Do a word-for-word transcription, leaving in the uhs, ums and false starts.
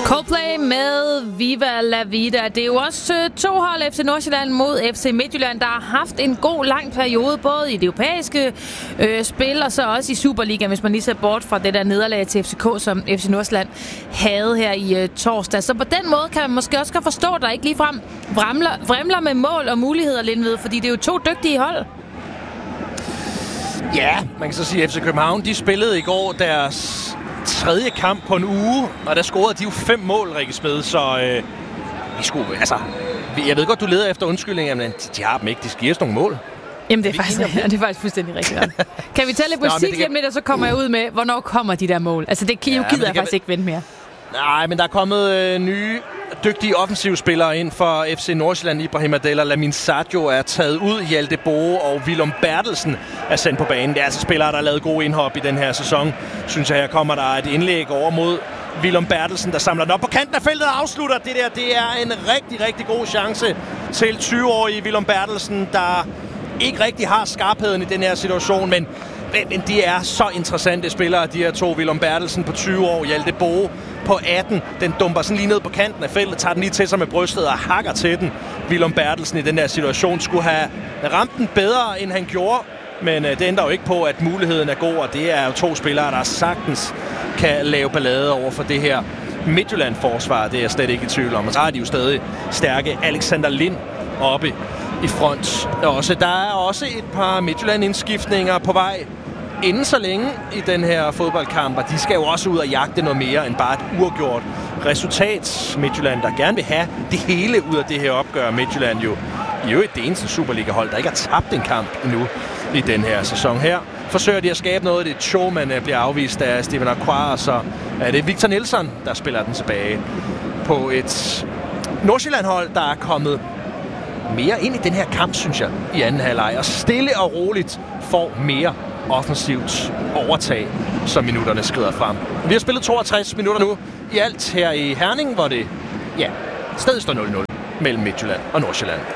Coldplay med Viva La Vida. Det er jo også to hold, F C Nordsjælland mod F C Midtjylland, der har haft en god lang periode, både i det europæiske øh, spil, og så også i Superligaen, hvis man lige ser bort fra det der nederlag til F C K, som F C Nordsjælland havde her i øh, torsdag. Så på den måde kan man måske også godt forstå, at der ikke ligefrem vrimler, vrimler med mål og muligheder, Lindved, fordi det er jo to dygtige hold. Ja, man kan så sige, at F C København, de spillede i går deres tredje kamp på en uge, og der scorede de jo fem mål, Rikke Smed, så øh, vi skulle, altså, jeg ved godt, du leder efter undskyldninger, men de, de har dem ikke, de skal give os nogle mål. Jamen, det er, faktisk, ja, det er faktisk fuldstændig rigtigt. Kan vi tage lidt musik lige om lidt, og så kommer jeg ud med, hvornår kommer de der mål? Altså, det, ja, gider det jeg faktisk ikke vente mere. Nej, men der er kommet øh, nye, dygtige offensivspillere ind for F C Nordsjælland. Ibrahim Adel og Lamin Sadio er taget ud. Hjalte Boe og Willum Bertelsen er sendt på banen. Det er altså spillere, der har lavet gode indhop i den her sæson. Synes jeg, her kommer der et indlæg over mod Willum Bertelsen, der samler den op på kanten af feltet og afslutter. Det der, det er en rigtig, rigtig god chance til tyve-årige Willum Bertelsen, der ikke rigtig har skarpheden i den her situation, men Men de er så interessante spillere, de her to. Willum Bertelsen på tyve år, Hjalte Boe på atten. Den dumper sådan lige ned på kanten af feltet, tager den lige til sig med brystet og hakker til den. Willum Bertelsen i den her situation skulle have ramt den bedre, end han gjorde. Men øh, det ændrer jo ikke på, at muligheden er god, og det er jo to spillere, der sagtens kan lave ballade over for det her Midtjylland-forsvar. Det er jeg slet ikke i tvivl om. Og så har de jo stadig stærke Alexander Lind oppe i front. Også, der er også et par Midtjylland-indskiftninger på vej inden så længe i den her fodboldkamp, og de skal jo også ud og jagte noget mere end bare et uafgjort resultat. Midtjylland, der gerne vil have det hele ud af det her opgør. Midtjylland jo i øvrigt det eneste Superliga-hold, der ikke har tabt en kamp endnu i den her sæson her. Forsøger de at skabe noget. Det er show, man bliver afvist af Steven Aquar, og så er det Victor Nielsen, der spiller den tilbage på et Nordsjælland-hold, der er kommet mere ind i den her kamp, synes jeg, i anden halvleg, og stille og roligt får mere offensivt overtag, som minutterne skrider frem. Vi har spillet toogtres minutter nu i alt her i Herning, hvor det, ja, stadig står nul nul mellem Midtjylland og Nordsjælland.